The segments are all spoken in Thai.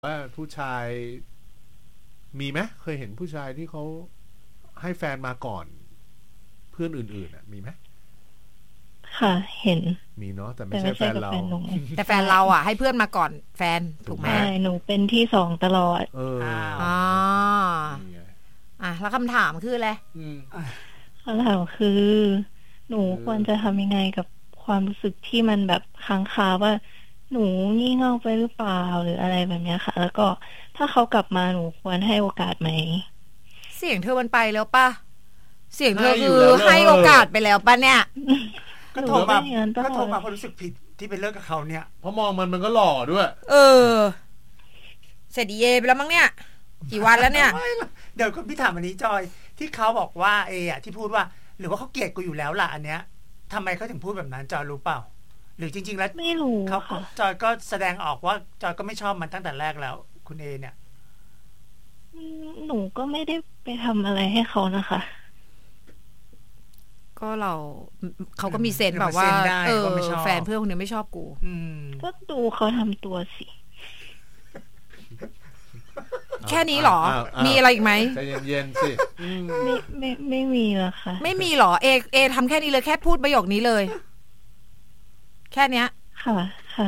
ว่าผู้ชายมีไหมเคยเห็นผู้ชายที่เขาให้แฟนมาก่อนเพื่อนอื่นๆอ่ะมีไหมค่ะเห็นมีเนาะแต่ไม่ใช่แฟนเราแต่แฟนเราอ่ะให้เพื่อนมาก่อนแฟนถูกไหมใช่หนูเป็นที่สองตลอดแล้วคำถามคืออะไรคำถามคือหนูควรจะทำยังไงกับความรู้สึกที่มันแบบค้างคาว่าหนูงี่เง่าไปหรือเปล่าหรืออะไรแบบนี้ค่ะแล้วก็ถ้าเขากลับมาหนูควรให้โอกาสไหมเสียงเธอมันไปแล้วป่ะเสียงเธอคือให้โอกาสไปแล้วป่ะเนี่ยก็โทรมาเพราะรู้สึกผิดที่ไปเลิกกับเขาเนี่ยเพราะมองมันก็หล่อด้วยเสร็จเยไปแล้วมั้งเนี่ยกี่วันแล้วเนี่ยเดี๋ยวพี่ถามอันนี้จอยที่เขาบอกว่าที่พูดว่าหรือว่าเขาเกลียดกูอยู่แล้วล่ะอันเนี้ยทำไมเขาถึงพูดแบบนั้นจอยรู้เปล่าหรือจริงๆแล้วไม่รู้เขาจอยก็แสดงออกว่าจอยก็ไม่ชอบมันตั้งแต่แรกแล้วคุณเอเนี่ยหนูก็ไม่ได้ไปทำอะไรให้เขานะคะก็เขาก็มีเซนแบบว่าแฟนเพื่อนคนนี้ไม่ชอบกูก็ดูเขาทำตัวสิแค่นี้หรอมีอะไรอีกไหมใจเย็นๆสิไม่มีแล้วค่ะไม่มีหรอเอทำแค่นี้เลยแค่พูดประโยคนี้เลยแค่เนี้ยค่ะ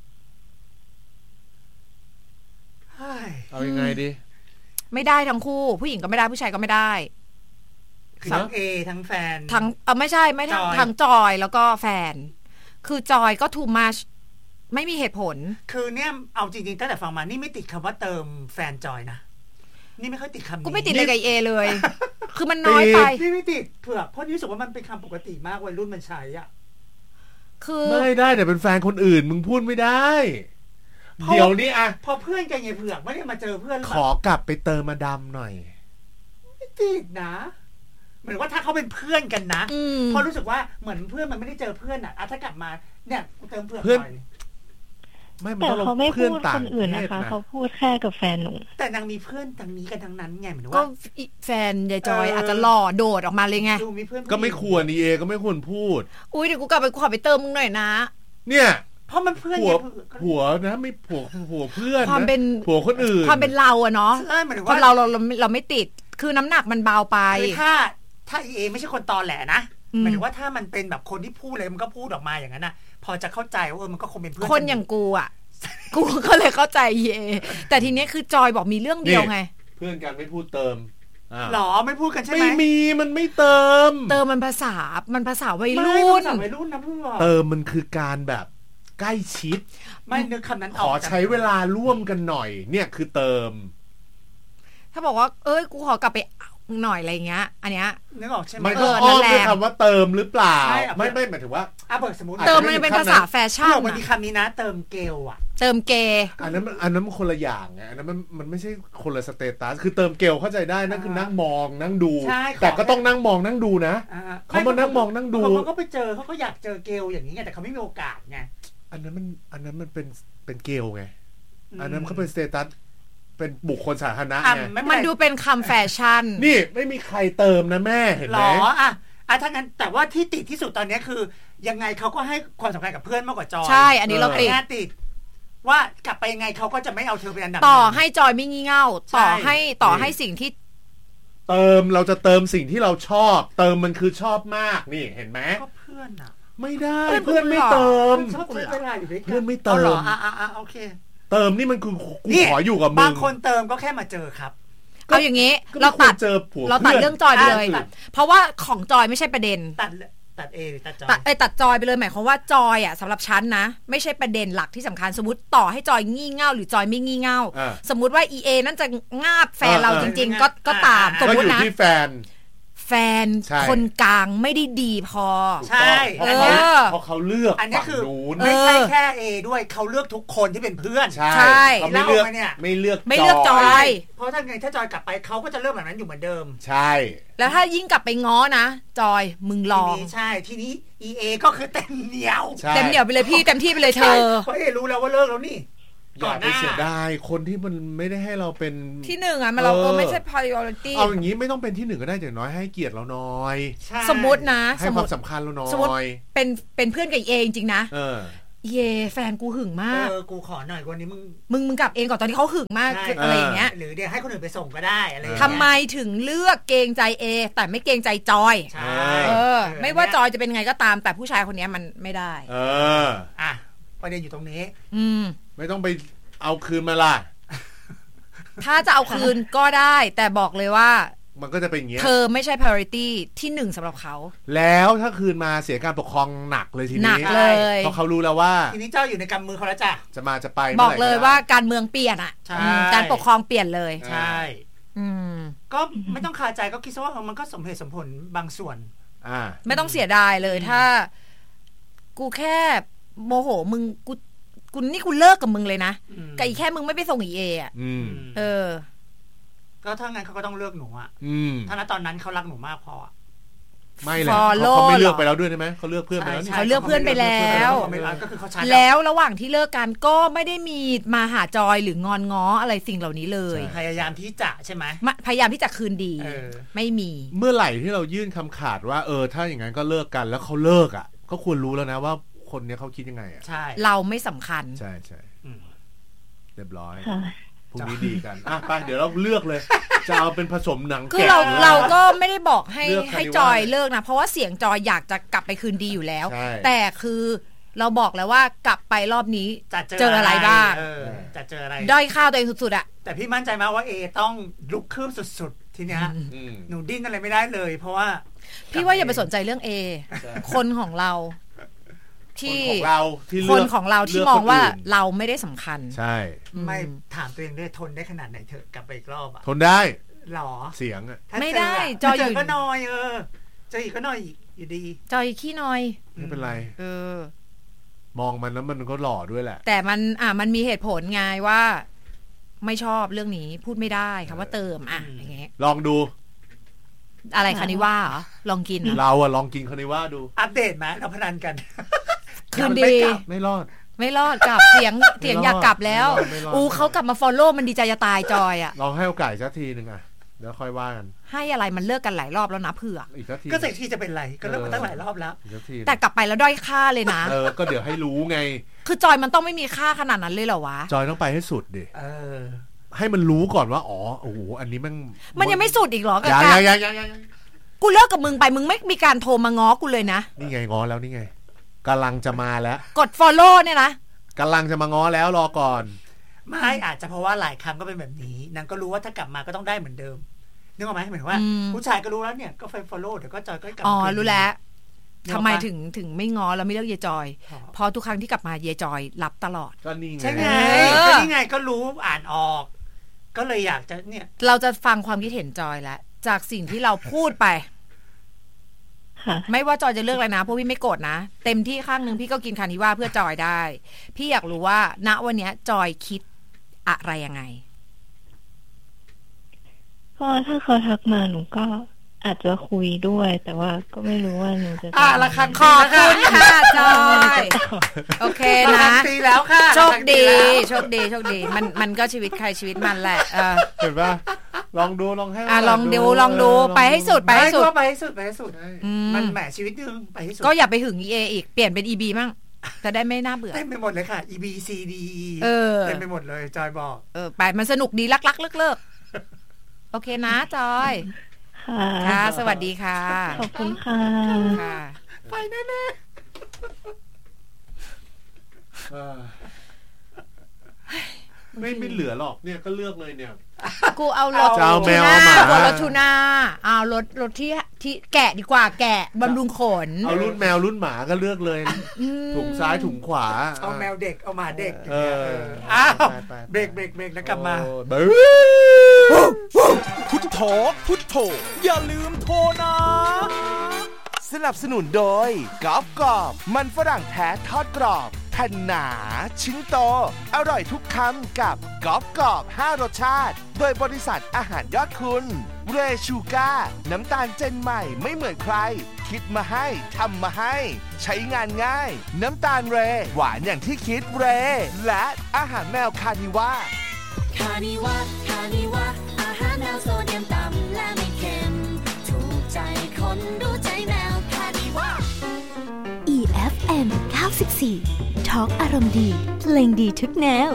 เอายังไงดีไม่ได้ทั้งคู่ผู้หญิงก็ไม่ได้ผู้ชายก็ไม่ได้ทั้งเอทั้งแฟนทั้งไม่ใช่ไม่ทั้งจอยแล้วก็แฟนคือจอยก็ too much ไม่มีเหตุผลคือเนี่ยเอาจริงๆตั้งแต่ฟังมานี่ไม่ติดคำว่าเติมแฟนจอยนะนี่ไม่ค่อยติดคำนี้กูไม่ติดเลยกับเอเลยคือมันน้อยไปนี่ไม่ติดเผือกเพราะนี่รู้สึกว่ามันเป็นคำปกติมากวัยรุ่นมันใช้อ่ะคือไม่ได้แต่เป็นแฟนคนอื่นมึงพูดไม่ได้เดี๋ยวนี้อะพอเพื่อนกันไงเผือกไม่ได้มาเจอเพื่อนขอกลับไปเติมมาดำหน่อยไม่ติดนะเหมือนว่าถ้าเขาเป็นเพื่อนกันนะพอรู้สึกว่าเหมือนเพื่อนมันไม่ได้เจอเพื่อนอ่ะถ้ากลับมาเนี่ยกูเติมเผือกหน่อยแต่เขาไม่พูดคนอื่นนะคะเขาพูดแค่กับแฟนหนูแต่นางมีเพื่อนทางนี้กันทั้งนั้นไงเหมือนว่าก็แฟนยายจอยอาจจะหล่อโดดออกมาเลยไงก็ไม่ควรเอก็ไม่ควรพูดอุ้ยเดี๋ยวกูกลับไปขอไปเติมมึงหน่อยนะเนี่ยเพราะมันเพื่อนผัวนะไม่ผัวเพื่อนความเป็นผัวคนอื่นความเป็นเราอะเนาะคนเราไม่ติดคือน้ำหนักมันเบาไปคือถ้าเอไม่ใช่คนตอแหลนะหมายถึงว่าถ้ามันเป็นแบบคนที่พูดเลยมันก็พูดออกมาอย่างนั้นน่ะพอจะเข้าใจว่ามันก็คงเป็นเพื่อนคนอย่างกูอ่ะกูก็เลยเข้าใจเยแต่ทีนี้คือจอยบอกมีเรื่องเดียวไงเพื่อนกันไม่พูดเติมหรอไม่พูดกันใช่ไหมไม่มีมันไม่เติมมันภาษาวัยรุ่นนะเพื่อนเติมมันคือการแบบใกล้ชิดไม่นึกคำนั้นขอใช้เวลาร่วมกันหน่อยเนี่ยคือเติมถ้าบอกว่ากูขอกลับไปหน่อยอะไรเงี้ยอันเนี้ยนึกออกใช่ไหมมันก็อ้อมด้วยคำว่าเติมหรือเปล่าไม่หมายถึงว่าเปิดสมมติเติมมันเป็นภาษาแฟชั่นมันมีคำนี้นะเติมเกลอ่ะเติมเกย์อันนั้นมันคนละอย่างไงอันนั้นมันไม่ใช่คนละสเตตัสคือเติมเกลเข้าใจได้นั่นคือนั่งมองนั่งดูแต่ก็ต้องนั่งมองนั่งดูนะเขามานั่งมองนั่งดูเขาก็ไปเจอเขาก็อยากเจอเกลอย่างนี้ไงแต่เขาไม่มีโอกาสไงอันนั้นมันเป็นเกลไงอันนั้นเขาเป็นสเตตัสเป็นบุคคลสาธารณะไงมันดูเป็นคำแฟชั่นนี่ไม่มีใครเติมนะแม่เห็นไหมหรอถ้างั้นแต่ว่าที่ติดที่สุดตอนนี้คือยังไงเขาก็ให้ความสำคัญกับเพื่อนมากกว่าจอยใช่อันนี้เราติดว่ากลับไปยังไงเขาก็จะไม่เอาเธอเป็นอันดับต่อให้จอยไม่งี่เง่าต่อให้สิ่งที่เติมเราจะเติมสิ่งที่เราชอบเติมมันคือชอบมากนี่เห็นไหมก็เพื่อนอะไม่ได้เพื่อนไม่เติมชอบเวลาอยู่ด้วยกันเพื่อนไม่เติมโอเคเติมนี่มันคือกูขออยู่กับมึงบางคนเติมก็แค่มาเจอครับเอาอย่างงี้เราตัดเรื่องจอยไปเลยเพราะว่าของจอยไม่ใช่ประเด็นตัดเอหรือตัดจอยตัดจอยไปเลยหมายความว่าจอยอ่ะสำหรับฉันนะไม่ใช่ประเด็นหลักที่สำคัญสมมติต่อให้จอยงี่เง่าหรือจอยไม่งี่เง่าสมมติว่า EA นั่นจะงาบแฟนเราจริงๆก็ตามสมมตินะที่แฟนคนกลางไม่ได้ดีพอใช่เพราะเขาเลือกอันนี้คือไม่ใช่แค่เอด้วยเขาเลือกทุกคนที่เป็นเพื่อนใช่เขาไม่เลือกไม่เลือกจอยเพราะถ้าไงถ้าจอยกลับไปเขาก็จะเลือกแบบนั้นอยู่เหมือนเดิมใช่แล้วถ้ายิ่งกลับไปง้อนะจอยมึงลองใช่ทีนี้ EA ก็คือเต็มเหนียวไปเลยพี่เต็มที่ไปเลยเธอเพราะเอรู้แล้วว่าเลิกแล้วนี่อย่าไปเสียดายคนที่มันไม่ได้ให้เราเป็นที่หนึ่งอ่ะมันเราไม่ใช่ priority เอาอย่างนี้ไม่ต้องเป็นที่หนึ่งก็ได้อย่างน้อยให้เกียรติเราหน่อยสมมตินะให้ความสำคัญเราหน่อยสมมติเป็นเพื่อนกับเอจริงๆนะเย่แฟนกูหึงมากกูขอหน่อยวันนี้มึงกลับเองก่อนตอนที่เขาหึงมากอะไรอย่างเงี้ยหรือเดี๋ยวให้คนอื่นไปส่งก็ได้อะไรทำไมถึงเลือกเกรงใจเอแต่ไม่เกรงใจจอยใช่ไม่ว่าจอยจะเป็นไงก็ตามแต่ผู้ชายคนนี้มันไม่ได้ประเด็นอยู่ตรงนี้ไม่ต้องไปเอาคืนมาล่ะถ้าจะเอาคืนก็ได้แต่บอกเลยว่ามันก็จะเป็นอย่างเงี้ยเธอไม่ใช่ priority ที่1สำหรับเขาแล้วถ้าคืนมาเสียการปกครองหนักเลยทีนี้หนักเลยเพราะเขารู้แล้วว่าทีนี้เจ้าอยู่ในกำมือเขาแล้วจ้ะจะไปบอกเลยว่าการเมืองเปลี่ยนอ่ะการปกครองเปลี่ยนเลยใช่ก็ไม่ต้องคาใจก็คิดว่ามันก็สมเหตุสมผลบางส่วนไม่ต้องเสียดายเลยถ้ากูแค่โมโหมึงกูนี่กูเลิกกับมึงเลยนะกับอีแค่มึงไม่ไปส่งอีเออ่ะก็ถ้างั้นเขาก็ต้องเลือกหนูอ่ะถ้าณตอนนั้นเขารักหนูมากพอไม่แหละเขาไม่เลือกไปแล้วด้วยใช่ไหมเขาเลือกเพื่อนไปแล้วเขาเลือกเพื่อนไปแล้วก็คือเขาชัดแล้วระหว่างที่เลิกกันก็ไม่ได้มีมาหาจอยหรืองอนง้ออะไรสิ่งเหล่านี้เลยพยายามที่จะใช่ไหมพยายามที่จะคืนดีไม่มีเมื่อไหร่ที่เรายื่นคำขาดว่าถ้าอย่างนั้นก็เลิกกันแล้วเขาเลิกอ่ะก็ควรรู้แล้วนะว่าคนนี้เขาคิดยังไงอ่ะใช่เราไม่สำคัญใช่ใช่เรียบร้อยพรุ่งนี้ดีกันไปเดี๋ยวเราเลือกเลยจะเอาเป็นผสมหนังแกะคือเราก็ไม่ได้บอกให้จอยเลิกนะเพราะว่าเสียงจอยอยากจะกลับไปคืนดีอยู่แล้วแต่คือเราบอกแล้วว่ากลับไปรอบนี้จะเจออะไรบ้างจะเจออะไรด้อยค่าตัวเองสุดๆอะแต่พี่มั่นใจมากว่าเอต้องลุกคืบสุดๆทีเนี้ยหนูดิ้นอะไรไม่ได้เลยเพราะว่าพี่ว่าอย่าไปสนใจเรื่องเอคนของเราที่คนของเราที่มองว่าเราไม่ได้สำคัญใช่ไม่ถามตัวเองด้วยทนได้ขนาดไหนเธอกลับไปอีกรอบทนได้หรอเสียงอ่ะไม่ได้จอยก็นอยจอยก็นอยอยู่ดีจอยขี้นอยไม่เป็นไรมองมันแล้วมันก็หล่อด้วยแหละแต่มันมีเหตุผลไงว่าไม่ชอบเรื่องนี้พูดไม่ได้คำว่าเติมอย่างเงี้ยลองดูอะไรคานิว่าเหรอลองกินเราลองกินคานิว่าดูอัปเดตไหมเราพนันกันคืนดีไม่รอดกลับเถียงอยากกลับแล้วเขากลับมา follow มันดีใจจะตายจอยอ่ะลองให้โอกาสสักทีนึงเดี๋ยวค่อยว่ากันให้อะไรมันเลิกกันหลายรอบแล้วนะเผื่อก็เสร็จที่จะเป็นไรก็เลิกมาตั้งหลายรอบแล้วแต่กลับไปแล้วด้อยค่าเลยนะก็เดี๋ยวให้รู้ไงคือจอยมันต้องไม่มีค่าขนาดนั้นเลยเหรอวะจอยต้องไปให้สุดดิให้มันรู้ก่อนว่าโอ้โหอันนี้มันยังไม่สุดอีกเหรอกับการกูเลิกกับมึงไปมึงไม่มีการโทรมาง้อกูเลยนะนี่ไงง้อแล้วนี่ไงกำลังจะมาแล้วกด follow เนี่ยนะกำลังจะมาง้อแล้วรอก่อนไม่อาจจะเพราะว่าหลายครั้งก็เป็นแบบนี้นางก็รู้ว่าถ้ากลับมาก็ต้องได้เหมือนเดิมนึกออกไหมเหมือนว่าผู้ชายก็รู้แล้วเนี่ยก็ไป follow เดี๋ยวก็จอยก็กลับรู้แล้วทำไมถึงไม่ง้อแล้วไม่เลิกเยจอยพอทุกครั้งที่กลับมาเยจอยรับตลอดก็นี่ไงใช่ไงก็นี่ไงก็รู้อ่านออกก็เลยอยากจะเนี่ยเราจะฟังความคิดเห็นจอยแล้วจากสิ่งที่เราพูดไปไม่ว่าจอยจะเลือกอะไรนะพวกพี่ไม่โกรธนะเต็มที่ข้างนึงพี่ก็กินคานิว่าเพื่อจอยได้พี่อยากรู้ว่าณวันนี้จอยคิดอะไรยังไงก็ถ้าเขาทักมาหนูก็อาจจะคุยด้วยแต่ว่าก็ไม่รู้ว่าหนูจะละครั้งขอบคุณค่ะจอยโอเคนะตีแล้วค่ะโชคดีมันก็ชีวิตใครชีวิตมันแหละเห็นป่ะลองดูลองให้ลองดูไปให้สุดไปให้สุดมันแหมชีวิตนึงไปให้สุดก็อย่าไปหึง EA อีกเปลี่ยนเป็น EB มั่งจะได้ไม่น่าเบื่อเต็มไปหมดเลยค่ะ EB CD เต็มไปหมดเลยจอยบอกไปมันสนุกดีรักๆเลิกโอเคนะจอยค่ะสวัสดีค่ะขอบคุณค่ะไปแน่ไม่เหลือหรอกเนี่ยก็เลือกเลยเนี่ยกูเอารถทูน่ารถทูน่าเอารถที่แกะดีกว่าแกะบำรุงขนเอารุ่นแมวรุ่นหมาก็เลือกเลยถุงซ้ายถุงขวาเอาแมวเด็กเอาหมาเด็กเบรกแล้วกลับมาพุทโธอย่าลืมโทรนะสนับสนุนโดยกรอบมันฝรั่งแท้ทอดกรอบแผ่นหนาชิ้นโตอร่อยทุกคำกับกรอบ5รสชาติโดยบริษัทอาหารยอดคุณเรชูก้าน้ำตาลเจนใหม่ไม่เหมือนใครคิดมาให้ทำมาให้ใช้งานง่ายน้ำตาลเรหวานอย่างที่คิดเรและอาหารแมวคานิว่าอาหารแมวโซเดียมต่ำและไม่เค็มถูกใจคนรู้ใจแมวคานิว่า EFM 94 ทอล์กอารมณ์ดีเพลงดีทุกแนว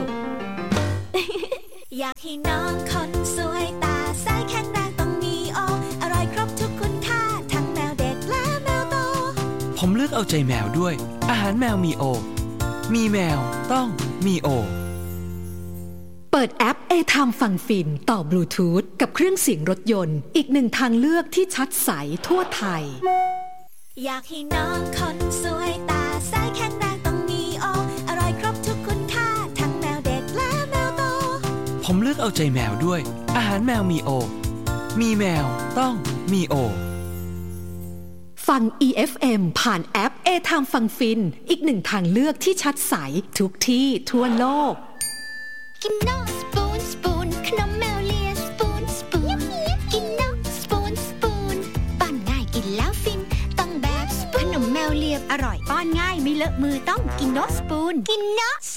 อยากให้น้องคนสวยตาใสแข็งแรงต้องมีโออร่อยครบทุกคุณค่าทั้งแมวเด็กและแมวโตผมเลือกเอาใจแมวด้วยอาหารแมวมีโอมีแมวต้องมีโอเปิดแอป A-Time ฟังฟินต่อบลูทูธกับเครื่องเสียงรถยนต์อีกหนึ่งทางเลือกที่ชัดใสทั่วไทยอยากให้น้องคนสวยตาใสแข็งแรงต้องมีโออร่อยครบทุกคุณค่าทั้งแมวเด็กและแมวโตผมเลือกเอาใจแมวด้วยอาหารแมวมีโอมีแมวต้องมีโอฟัง EFM ผ่านแอป A-Time ฟังฟินอีกหนึ่งทางเลือกที่ชัดใสทุกที่ทั่วโลกกินนอสปูนสปูนขนมแมวเลียสปูนสปูนกินนอสปูนสปูนป้อนง่ายกินแล้วฟินต้องแบบสปูนขนมแมวเลียอร่อยป้อนง่ายไม่เลอะมือต้องกินนอสปูนกินนอส